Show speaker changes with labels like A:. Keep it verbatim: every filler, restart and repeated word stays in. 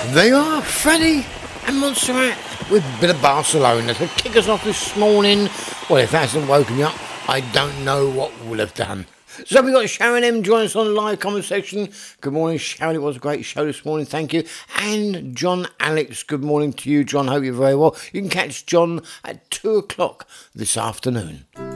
A: They are Freddie and Montserrat with a bit of Barcelona to kick us off this morning. Well, if that hasn't woken you up, I don't know what will have done. So we've got Sharon M joining us on the live comment section. Good morning, Sharon. It was a great show this morning. Thank you. And John Alex, good morning to you, John. Hope you're very well. You can catch John at two o'clock this afternoon.